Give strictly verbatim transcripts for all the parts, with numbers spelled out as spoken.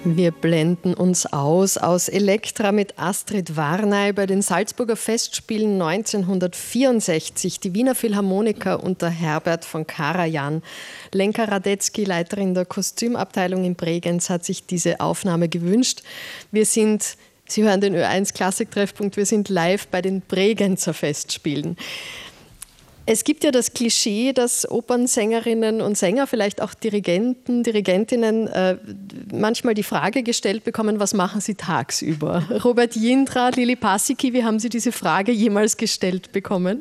Wir blenden uns aus aus Elektra mit Astrid Varnay bei den Salzburger Festspielen neunzehnhundertvierundsechzig. Die Wiener Philharmoniker unter Herbert von Karajan. Lenka Radetzky, Leiterin der Kostümabteilung in Bregenz, hat sich diese Aufnahme gewünscht. Wir sind, Sie hören den Ö eins Klassik-Treffpunkt, wir sind live bei den Bregenzer Festspielen. Es gibt ja das Klischee, dass Opernsängerinnen und Sänger, vielleicht auch Dirigenten, Dirigentinnen, äh, manchmal die Frage gestellt bekommen, was machen sie tagsüber? Robert Jindra, Lili Passiky, wie haben Sie diese Frage jemals gestellt bekommen?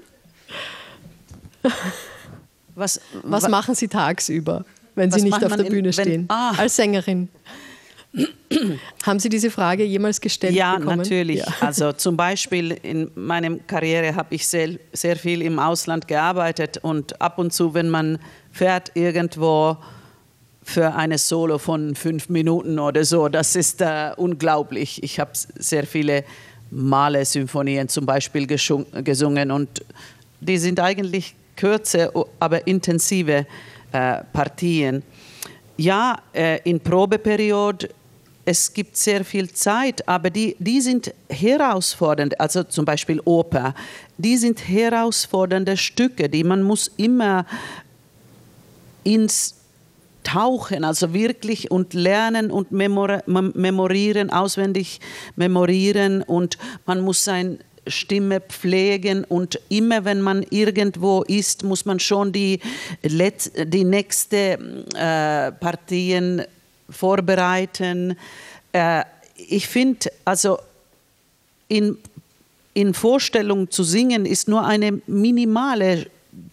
Was, was wa machen Sie tagsüber, wenn Sie nicht auf der Bühne in, wenn, stehen, ah. als Sängerin? Haben Sie diese Frage jemals gestellt ja, bekommen? Natürlich. Ja, natürlich. Also zum Beispiel in meiner Karriere habe ich sehr, sehr viel im Ausland gearbeitet und ab und zu, wenn man fährt irgendwo für eine Solo von fünf Minuten oder so, das ist äh, unglaublich. Ich habe sehr viele Male Symphonien zum Beispiel gesungen und die sind eigentlich kurze, aber intensive äh, Partien. Ja, äh, in Probeperiode, es gibt sehr viel Zeit, aber die, die sind herausfordernd, also zum Beispiel Oper, die sind herausfordernde Stücke, die man muss immer ins Tauchen, also wirklich und lernen und memorieren, auswendig memorieren und man muss sein Stimme pflegen und immer wenn man irgendwo ist, muss man schon die, Let die nächste äh, Partien vorbereiten. Äh, ich finde, also in, in Vorstellung zu singen ist nur eine minimale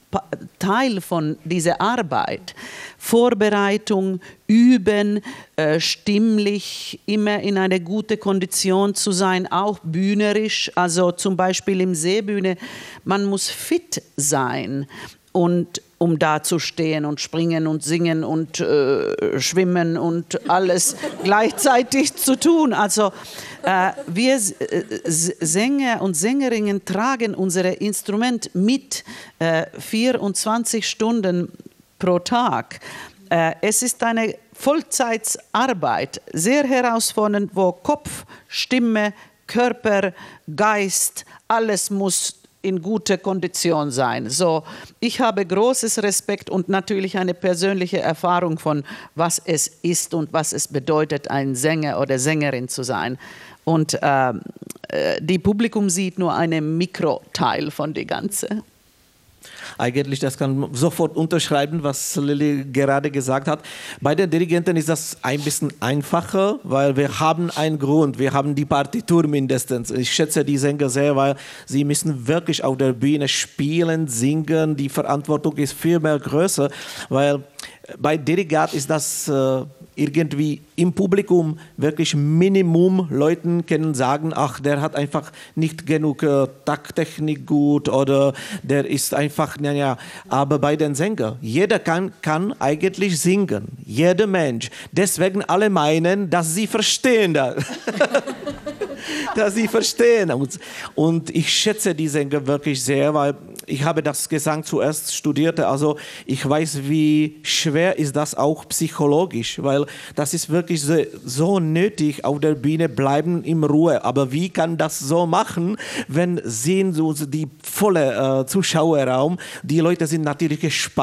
Teil von dieser Arbeit. Vorbereitung, üben, äh, stimmlich, immer in einer guten Kondition zu sein, auch bühnerisch, also zum Beispiel im Seebühne, man muss fit sein und um da zu stehen und springen und singen und äh, schwimmen und alles gleichzeitig zu tun. Also äh, wir äh, Sänger und Sängerinnen tragen unser Instrument mit äh, vierundzwanzig Stunden pro Tag. Äh, es ist eine Vollzeitarbeit, sehr herausfordernd, wo Kopf, Stimme, Körper, Geist, alles muss in guter Kondition sein. So, ich habe großes Respekt und natürlich eine persönliche Erfahrung von, was es ist und was es bedeutet, ein Sänger oder Sängerin zu sein. Und äh, die Publikum sieht nur einen Mikroteil von dem Ganzen. Eigentlich, das kann man sofort unterschreiben, was Lili gerade gesagt hat. Bei den Dirigenten ist das ein bisschen einfacher, weil wir haben einen Grund, wir haben die Partitur mindestens. Ich schätze die Sänger sehr, weil sie müssen wirklich auf der Bühne spielen, singen. Die Verantwortung ist viel mehr größer, weil bei Dirigat ist das äh, irgendwie im Publikum wirklich Minimum. Leuten können sagen, ach, der hat einfach nicht genug äh, Takttechnik gut oder der ist einfach, naja, aber bei den Sängern, jeder kann, kann eigentlich singen, jeder Mensch. Deswegen alle meinen, dass sie verstehen das. dass sie verstehen. Und, und ich schätze die Sänger wirklich sehr, weil ich habe das Gesang zuerst studiert, also ich weiß, wie schwer ist das auch psychologisch, weil das ist wirklich so, so nötig, auf der Bühne bleiben in Ruhe. Aber wie kann das so machen, wenn sehen so die volle äh, Zuschauerraum, die Leute sind natürlich gespannt.